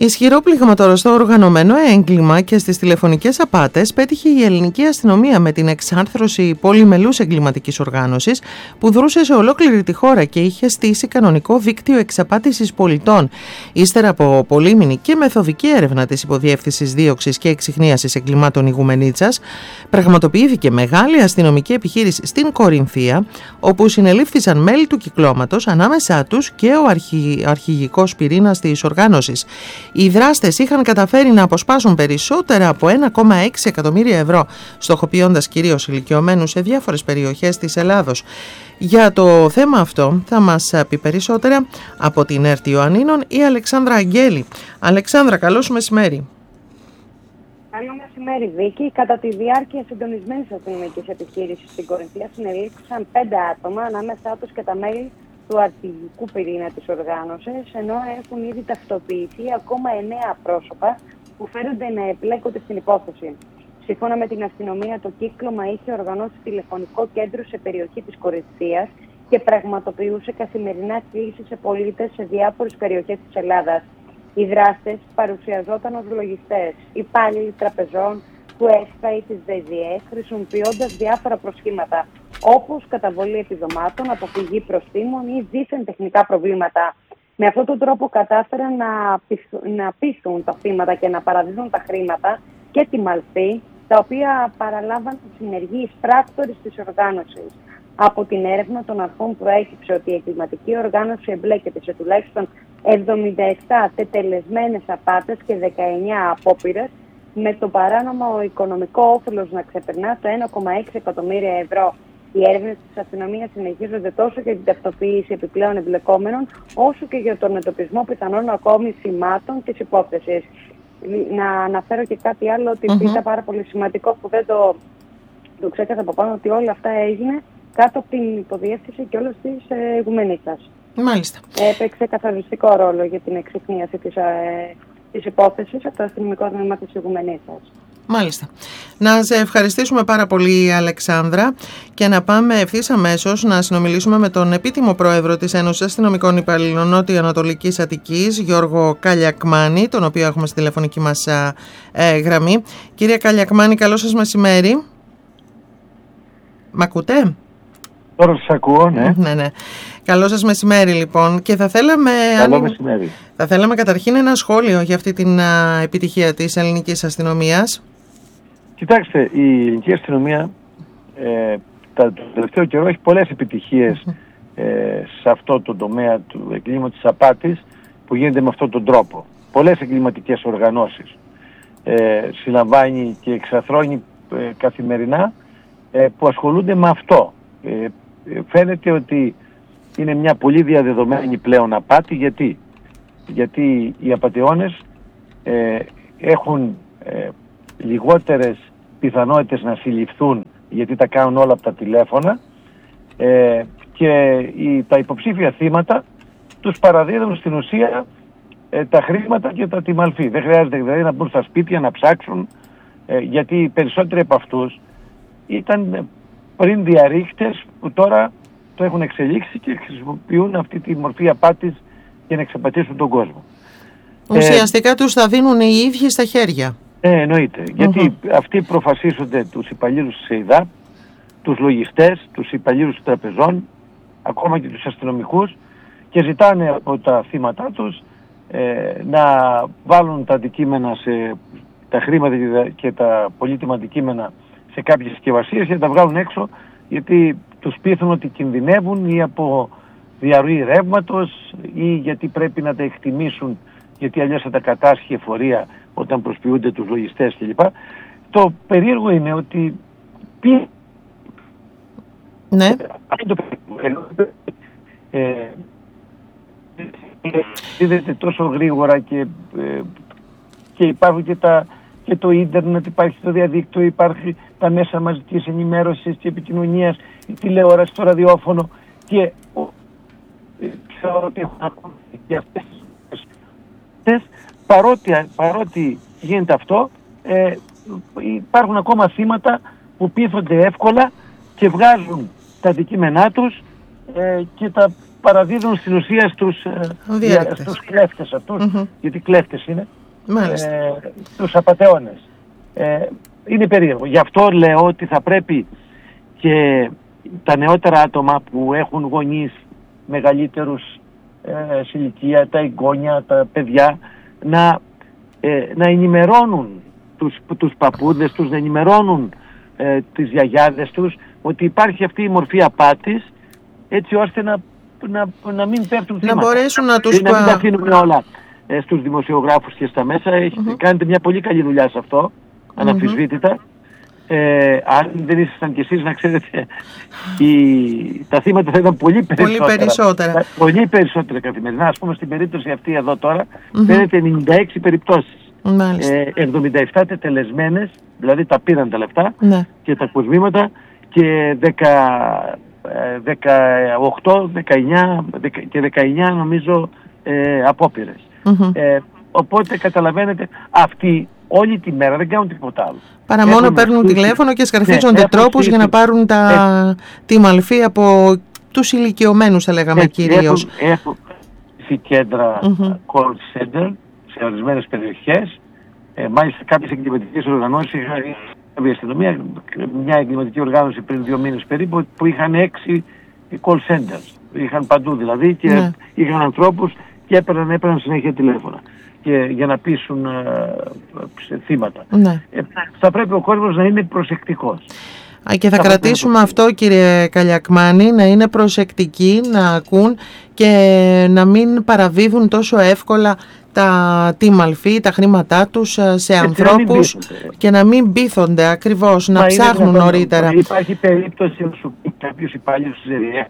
Ισχυρό πληγματορό στο οργανωμένο έγκλημα και στις τηλεφωνικές απάτες πέτυχε η ελληνική αστυνομία με την εξάρθρωση πολυμελούς εγκληματικής οργάνωσης που δρούσε σε ολόκληρη τη χώρα και είχε στήσει κανονικό δίκτυο εξαπάτησης πολιτών. Ύστερα από πολύμηνη και μεθοδική έρευνα της Υποδιεύθυνσης Δίωξης και Εξιχνίασης Εγκλημάτων Ιγουμενίτσας, πραγματοποιήθηκε μεγάλη αστυνομική επιχείρηση στην Κορινθία, όπου συνελήφθησαν μέλη του κυκλώματος, ανάμεσά τους και ο αρχηγικός πυρήνας της οργάνωσης. Οι δράστες είχαν καταφέρει να αποσπάσουν περισσότερα από 1,6 εκατομμύρια ευρώ, στοχοποιώντας κυρίως ηλικιωμένους σε διάφορες περιοχές της Ελλάδος. Για το θέμα αυτό θα μας πει περισσότερα από την ΕΡΤ Ιωαννίνων η Αλεξάνδρα Αγγέλη. Αλεξάνδρα, καλό σου μεσημέρι. Καλό μεσημέρι, Βίκη. Κατά τη διάρκεια συντονισμένης αστυνομικής επιχείρησης στην Κορινθία συνελήφθησαν 5 άτομα, ανάμεσά τους και τα μέλη του αρχηγικού πυρήνα της οργάνωσης, ενώ έχουν ήδη ταυτοποιηθεί ακόμα 9 πρόσωπα που φέρονται να εμπλέκονται στην υπόθεση. Σύμφωνα με την αστυνομία, το κύκλωμα είχε οργανώσει τηλεφωνικό κέντρο σε περιοχή της Κορινθίας και πραγματοποιούσε καθημερινά κλήσεις σε πολίτες σε διάφορες περιοχές της Ελλάδας. Οι δράστες παρουσιαζόταν ως λογιστές, υπάλληλοι τραπεζών, του ΕΣΠΑ ή της ΔΕΔΙΕ, χρησιμοποιώντας διάφορα προσχήματα, όπως καταβολή επιδομάτων, αποφυγή προστίμων ή δίθεν τεχνικά προβλήματα. Με αυτόν τον τρόπο κατάφεραν να πείσουν τα θύματα και να παραδίδουν τα χρήματα και τη μαλφή, τα οποία παραλάβαν τις συνεργείς πράκτορες της οργάνωσης. Από την έρευνα των αρχών προέκυψε ότι η εγκληματική οργάνωση εμπλέκεται σε τουλάχιστον 77 τετελεσμένες απάτες και 19 απόπειρες, με το παράνομο οικονομικό όφελος να ξεπερνά το 1,6 εκατομμύρια ευρώ. Οι έρευνες της αστυνομίας συνεχίζονται τόσο για την ταυτοποίηση επιπλέον εμπλεκόμενων, όσο και για τον εντοπισμό πιθανών ακόμη σημάτων της υπόθεσης. Να αναφέρω και κάτι άλλο, ότι ήταν πάρα πολύ σημαντικό που δεν το ξέχασα από πάνω, ότι όλα αυτά έγινε κάτω από την υποδιεύθυνση και όλες τις Ιγουμενίτσας. Μάλιστα. Έπαιξε καθοριστικό ρόλο για την εξυχνίαση της υπόθεσης από το αστυνομικό τμήμα της Ιγουμενίτσας. Μάλιστα. Να σε ευχαριστήσουμε πάρα πολύ, Αλεξάνδρα, και να πάμε ευθύς αμέσως να συνομιλήσουμε με τον επίτιμο πρόεδρο της Ένωσης Αστυνομικών Υπαλλήλων Νότιο-Ανατολικής Αττικής, Γιώργο Καλιακμάνη, τον οποίο έχουμε στη τηλεφωνική μας γραμμή. Κύριε Καλιακμάνη, καλό σας μεσημέρι. Μ' ακούτε? Τώρα σας ακούω, ναι. Ναι. Καλό σας μεσημέρι, λοιπόν. Και θα θέλαμε, μεσημέρι. Θα θέλαμε καταρχήν ένα σχόλιο για αυτή την επιτυχία της ελληνικής αστυνομίας. Κοιτάξτε, η ελληνική αστυνομία το τελευταίο καιρό έχει πολλές επιτυχίες σε αυτό το τομέα του εγκλήματος της απάτης που γίνεται με αυτόν τον τρόπο. Πολλές εγκληματικές οργανώσεις συλλαμβάνει και εξαθρώνει καθημερινά που ασχολούνται με αυτό. Φαίνεται ότι είναι μια πολύ διαδεδομένη πλέον απάτη. Γιατί οι απατεώνες έχουν λιγότερες πιθανότητες να συλληφθούν, γιατί τα κάνουν όλα από τα τηλέφωνα, και τα υποψήφια θύματα τους παραδίδουν στην ουσία τα χρήματα και τη μαλφή. Δεν χρειάζεται δηλαδή να μπουν στα σπίτια να ψάξουν, γιατί οι περισσότεροι από αυτούς ήταν πριν διαρρήχτες που τώρα το έχουν εξελίξει και χρησιμοποιούν αυτή τη μορφή απάτης για να εξαπατήσουν τον κόσμο. Ουσιαστικά τους τα δίνουν οι ίδιοι στα χέρια. Εννοείται. Γιατί αυτοί προφασίζονται τους υπαλλήλους της ΕΙΔΑ, τους λογιστές, τους υπαλλήλους των τραπεζών, ακόμα και τους αστυνομικούς, και ζητάνε από τα θύματα τους να βάλουν τα αντικείμενα, τα χρήματα και τα πολύτιμα αντικείμενα σε κάποιες συσκευασίες και να τα βγάλουν έξω, γιατί τους πείθουν ότι κινδυνεύουν ή από διαρροή ρεύματος ή γιατί πρέπει να τα εκτιμήσουν, γιατί αλλιώς θα τα κατάσχει εφορία όταν προσποιούνται τους λογιστές κλπ. Το περίεργο είναι ότι δίδεται τόσο γρήγορα και υπάρχουν και το ίντερνετ, υπάρχει το διαδίκτυο, υπάρχει τα μέσα μαζικής ενημέρωσης και επικοινωνίας, η τηλεόραση, το ραδιόφωνο, και ξέρω ότι έχουν ακόμα και αυτές, παρότι γίνεται αυτό, υπάρχουν ακόμα θύματα που πείθονται εύκολα και βγάζουν τα αντικείμενά τους και τα παραδίδουν στην ουσία στους κλέφτες αυτούς, γιατί κλέφτες είναι, τους απατεώνες. Είναι περίεργο. Γι' αυτό λέω ότι θα πρέπει και τα νεότερα άτομα που έχουν γονείς μεγαλύτερους σε ηλικία, τα εγγόνια, τα παιδιά, να ενημερώνουν τους παππούδες τους, να ενημερώνουν τις γιαγιάδες τους ότι υπάρχει αυτή η μορφή απάτης, έτσι ώστε να μην πέφτουν θύματα. Να μπορέσουν να τους μην τα αφήνουμε όλα στους δημοσιογράφους και στα μέσα. Κάνετε μια πολύ καλή δουλειά σε αυτό, αναμφισβήτητα. Αν δεν ήσασταν κι εσείς, να ξέρετε, τα θύματα θα ήταν πολύ περισσότερα. Πολύ περισσότερα καθημερινά. Ας πούμε στην περίπτωση αυτή εδώ τώρα, φαίνεται 96 περιπτώσεις. 77 τετελεσμένες, δηλαδή τα πήραν τα λεφτά και τα κοσμήματα, και 18, 19 και 19 νομίζω απόπειρες. Οπότε καταλαβαίνετε, αυτοί όλη τη μέρα δεν κάνουν τίποτα άλλο. Παρά μόνο παίρνουν τηλέφωνο και σκαρφίζονται τρόπους για να πάρουν τη μαλφή από τους ηλικιωμένους, θα λέγαμε κυρίως. Έχουν κέντρα call center σε ορισμένες περιοχές. Μάλιστα κάποιες εγκληματικές οργανώσεις, η αστυνομία, μια εγκληματική οργάνωση πριν 2 μήνες περίπου, που είχαν 6 call centers. Είχαν παντού δηλαδή και είχαν ανθρώπους και έπαιρναν συνέχεια τηλέφωνα για να πείσουν θύματα. Θα πρέπει ο κόσμος να είναι προσεκτικός. Και θα κρατήσουμε αυτό, κύριε Καλιακμάνη, να είναι προσεκτικοί, να ακούν και να μην παραδίδουν τόσο εύκολα τη μαλφή, τα χρήματά τους σε ανθρώπους και να μην πείθονται ακριβώς, να ψάχνουν νωρίτερα. Υπάρχει περίπτωση να σου πει κάποιος υπάλληλος της ΕΡΙΑ.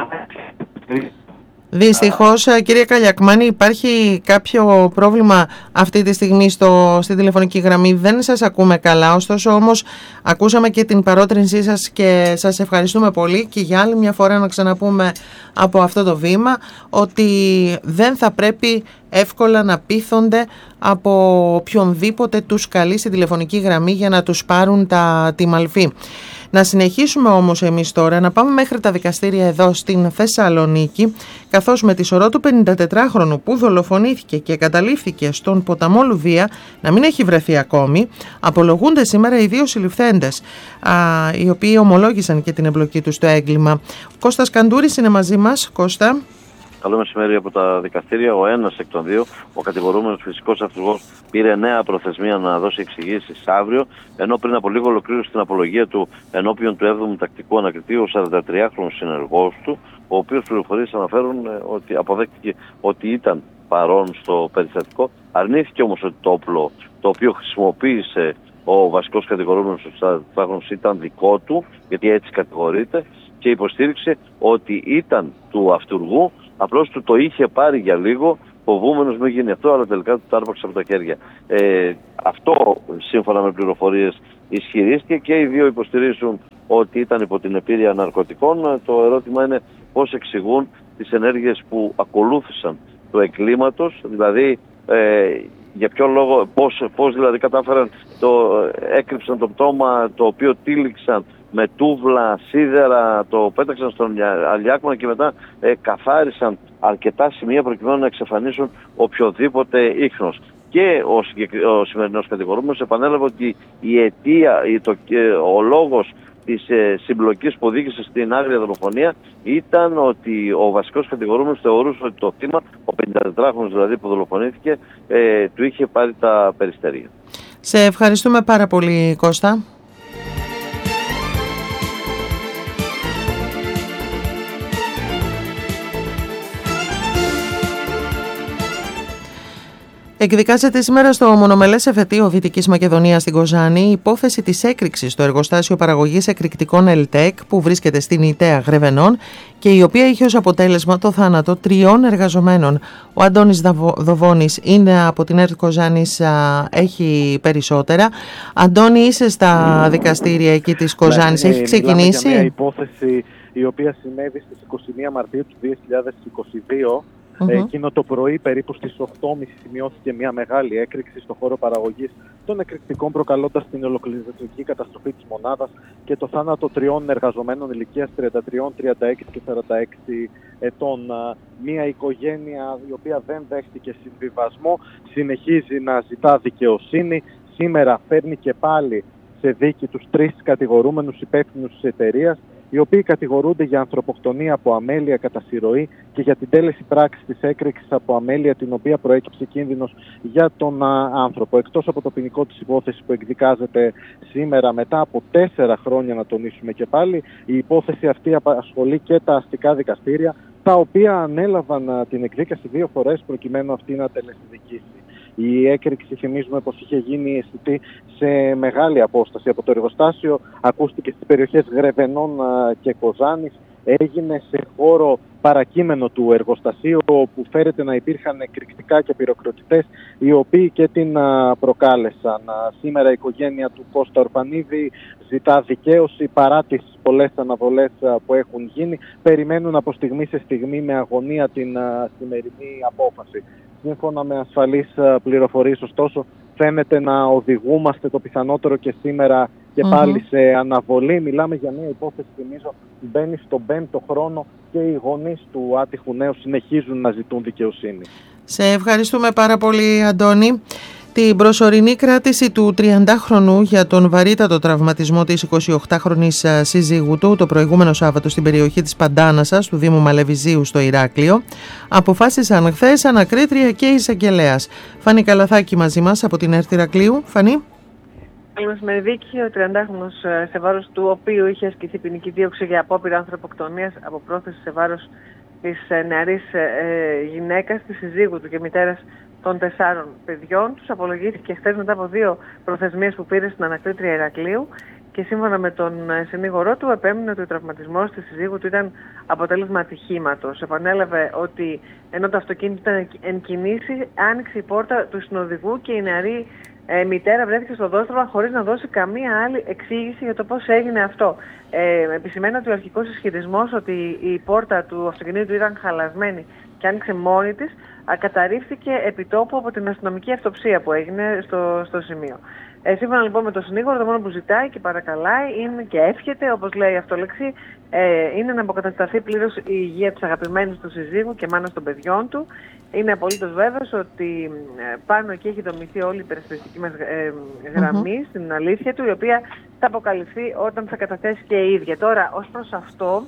Δυστυχώς, κύριε Καλιακμάνη, υπάρχει κάποιο πρόβλημα αυτή τη στιγμή στη τηλεφωνική γραμμή. Δεν σας ακούμε καλά, ωστόσο όμως ακούσαμε και την παρότρινσή σας και σας ευχαριστούμε πολύ, και για άλλη μια φορά να ξαναπούμε από αυτό το βήμα ότι δεν θα πρέπει εύκολα να πείθονται από οποιονδήποτε τους καλεί στη τηλεφωνική γραμμή για να τους πάρουν τη μαλφή. Να συνεχίσουμε όμως εμείς τώρα, να πάμε μέχρι τα δικαστήρια εδώ στην Θεσσαλονίκη, καθώς με τη σωρό του 54χρονου που δολοφονήθηκε και καταλήφθηκε στον ποταμό Λουδία να μην έχει βρεθεί ακόμη, απολογούνται σήμερα οι 2 συλληφθέντες, οι οποίοι ομολόγησαν και την εμπλοκή τους στο έγκλημα. Κώστας Καντούρης είναι μαζί μας. Κώστα. Καλό μεσημέρι από τα δικαστήρια. Ο ένας εκ των δύο, ο κατηγορούμενος φυσικός αυτούργος, πήρε νέα προθεσμία να δώσει εξηγήσεις αύριο, ενώ πριν από λίγο ολοκλήρωσε την απολογία του ενώπιον του 7ου τακτικού ανακριτή, ο 43χρονος συνεργός του, ο οποίος πληροφορίες αναφέρουν ότι αποδέχτηκε ότι ήταν παρόν στο περιστατικό. Αρνήθηκε όμως ότι το όπλο το οποίο χρησιμοποίησε ο βασικός κατηγορούμενος, ο 44χρονος, ήταν δικό του, γιατί έτσι κατηγορείται, και υποστήριξε ότι ήταν του αυτούργου, απλώς του το είχε πάρει για λίγο, φοβούμενος μην γίνει αυτό, αλλά τελικά του τάρπαξε από τα χέρια. Αυτό, σύμφωνα με πληροφορίες, ισχυρίστηκε, και οι δύο υποστηρίζουν ότι ήταν υπό την επίρρεια ναρκωτικών. Το ερώτημα είναι πώς εξηγούν τις ενέργειες που ακολούθησαν του εγκλήματος, δηλαδή για ποιο λόγο, πώς δηλαδή κατάφεραν, έκρυψαν το πτώμα το οποίο τύλιξαν με τούβλα, σίδερα, το πέταξαν στον αλιάκμονα και μετά καθάρισαν αρκετά σημεία προκειμένου να εξαφανίσουν οποιοδήποτε ίχνος. Και ο σημερινός κατηγορούμενος επανέλαβε ότι η αιτία, ο λόγος της συμπλοκής που οδήγησε στην άγρια δολοφονία ήταν ότι ο βασικός κατηγορούμενος θεωρούσε ότι το θύμα, ο 54χρονος δηλαδή που δολοφονήθηκε, του είχε πάρει τα περιστέρια. Σε ευχαριστούμε πάρα πολύ, Κώστα. Εκδικάζεται σήμερα στο μονομελές εφετείο Δυτικής Μακεδονίας στην Κοζάνη η υπόθεση της έκρηξης στο εργοστάσιο παραγωγής εκρηκτικών ΕΛΤΕΚ που βρίσκεται στην Ιταία Γρεβενών και η οποία είχε ως αποτέλεσμα το θάνατο 3 εργαζομένων. Ο Αντώνης Δοβώνης είναι από την ΕΡΤ Κοζάνης, έχει περισσότερα. Αντώνη, είσαι στα δικαστήρια εκεί της Κοζάνης, έχει ξεκινήσει? Για μια υπόθεση η οποία συνέβη στις 21 Μαρτίου του 2022 Εκείνο το πρωί, περίπου στις 8.30, σημειώθηκε μια μεγάλη έκρηξη στο χώρο παραγωγής των εκρηκτικών, προκαλώντας την ολοκληρωτική καταστροφή της μονάδας και το θάνατο 3 εργαζομένων ηλικίας 33, 36 και 46 ετών. Μια οικογένεια η οποία δεν δέχτηκε συμβιβασμό, συνεχίζει να ζητά δικαιοσύνη. Σήμερα φέρνει και πάλι σε δίκη τους 3 κατηγορούμενους υπεύθυνους της εταιρείας, οι οποίοι κατηγορούνται για ανθρωποκτονία από αμέλεια κατά συρροή και για την τέλεση πράξης της έκρηξης από αμέλεια, την οποία προέκυψε κίνδυνος για τον άνθρωπο. Εκτός από το ποινικό της υπόθεση που εκδικάζεται σήμερα μετά από 4 χρόνια, να τονίσουμε και πάλι, η υπόθεση αυτή απασχολεί και τα αστικά δικαστήρια, τα οποία ανέλαβαν την εκδίκαση 2 φορές προκειμένου αυτή να τελεσδικήσει. Η έκρηξη, θυμίζουμε πως είχε γίνει αισθητή σε μεγάλη απόσταση από το εργοστάσιο, ακούστηκε στις περιοχές Γρεβενών και Κοζάνης, έγινε σε χώρο παρακείμενο του εργοστασίου, όπου φέρεται να υπήρχαν εκρηκτικά και πυροκροτητές, οι οποίοι και την προκάλεσαν. Σήμερα η οικογένεια του Κώστα Ορφανίδη ζητά δικαίωση παρά τις πολλές αναβολές που έχουν γίνει. Περιμένουν από στιγμή σε στιγμή με αγωνία την σημερινή απόφαση. Σύμφωνα με ασφαλείς πληροφορίες, ωστόσο, φαίνεται να οδηγούμαστε το πιθανότερο και σήμερα και πάλι σε αναβολή. Μιλάμε για μια υπόθεση, θυμίζω, μπαίνει στον 5ο χρόνο και οι γονείς του άτυχου νέου συνεχίζουν να ζητούν δικαιοσύνη. Σε ευχαριστούμε πάρα πολύ, Αντώνη. Την κράτηση του 30χρονου για τον βαρύτατο τραυματισμό της 28χρονης σύζυγου του το προηγούμενο Σάββατο στην περιοχή της Παντάνασας του Δήμου Μαλεβιζίου στο Ηράκλειο αποφάσισαν χθες ανακρίτρια και εισαγγελέας. Φάνη Καλαθάκη μαζί μας από την ΕΡΤ Ηρακλείου. Φάνη. Καλή μεσημεριδίκη. Ο 30χρονος, σε βάρος του οποίου είχε ασκηθεί ποινική δίωξη για απόπειρα ανθρωποκτονίας από πρόθεση σε βάρος της νεαρής γυναίκας, της συζύγου του και μητέρας των 4 παιδιών τους, απολογήθηκε χθες μετά από 2 προθεσμίες που πήρε στην ανακρίτρια Ηρακλείου και σύμφωνα με τον συνήγορό του επέμεινε ότι ο τραυματισμός της συζύγου του ήταν αποτέλεσμα ατυχήματος. Επανέλαβε ότι ενώ το αυτοκίνητο ήταν εν κινήσει, άνοιξε η πόρτα του συνοδηγού και η νεαρή μητέρα βρέθηκε στο δόστρωμα χωρίς να δώσει καμία άλλη εξήγηση για το πώς έγινε αυτό. Επισημαίνει ότι ο αρχικός ισχυρισμός ότι η πόρτα του αυτοκινήτου ήταν χαλασμένη και άνοιξε μόνη της, καταρρίφθηκε επιτόπου από την αστυνομική αυτοψία που έγινε στο σημείο. Σύμφωνα λοιπόν με τον συνήγορο, το μόνο που ζητάει και παρακαλάει είναι και εύχεται, όπως λέει η αυτολεξή, είναι να αποκατασταθεί πλήρως η υγεία της αγαπημένης του συζύγου και μάνας των παιδιών του. Είναι απολύτως βέβαιος ότι πάνω εκεί έχει δομηθεί όλη η υπερασπιστική μας γραμμή στην αλήθεια του, η οποία θα αποκαλυφθεί όταν θα καταθέσει και η ίδια. Τώρα, ως προς αυτό,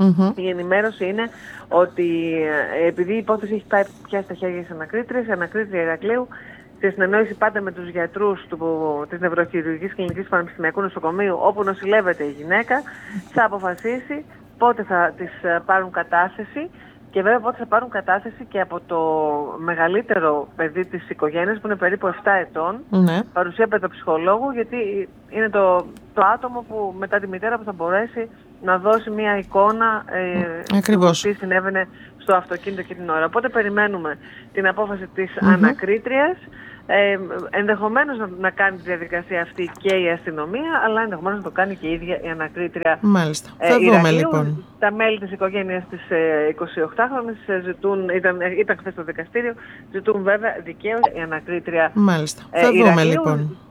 η ενημέρωση είναι ότι επειδή η υπόθεση έχει πάει πια στα χέρια της ανακρίτριας, η ανακρίτρια Ηρακλείου, σε συνεννόηση πάντα με τους γιατρούς της Νευροχειρουργικής Κλινικής του Πανεπιστημιακού Νοσοκομείου, όπου νοσηλεύεται η γυναίκα, θα αποφασίσει πότε θα της πάρουν κατάθεση και βέβαια πότε θα πάρουν κατάθεση και από το μεγαλύτερο παιδί της οικογένειας, που είναι περίπου 7 ετών, παρουσία παιδοψυχολόγου, γιατί είναι το άτομο που μετά τη μητέρα που θα μπορέσει να δώσει μια εικόνα του τι συνέβαινε στο αυτοκίνητο και την ώρα. Οπότε περιμένουμε την απόφαση της ανακρίτριας. Ενδεχομένως να κάνει τη διαδικασία αυτή και η αστυνομία, αλλά ενδεχομένως να το κάνει και η ίδια η ανακρίτρια. Μάλιστα. Θα δούμε λοιπόν. Τα μέλη της οικογένειας της 28χρονης ήταν χθες στο δικαστήριο, ζητούν βέβαια δικαίωση η ανακρίτρια. Μάλιστα. Θα δούμε λοιπόν.